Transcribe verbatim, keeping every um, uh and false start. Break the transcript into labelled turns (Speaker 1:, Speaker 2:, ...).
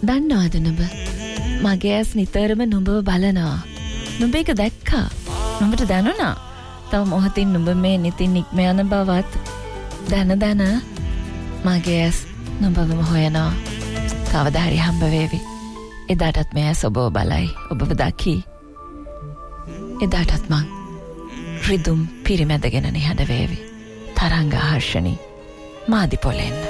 Speaker 1: දන්නවද නුඹ? මගේ ඇස් නිතරම නුඹව බලනවා. නුඹ ඒක දැක්කා. නුඹට දැනුණා. තව මොහොතින් නුඹ මේ නිතින් නික්ම යන බවත් දැන දැන මගේ ඇස් නුඹවම හොයනවා. කවදා හරි හම්බ වේවි. එදාටත් මේ ඇස් ඔබව බලයි. ඔබව දකි. එදාටත් මං රිදුම් පිරිමැදගෙන නිහඬ වේවි. තරංග හර්ෂණී මාදි පොලෙන්න.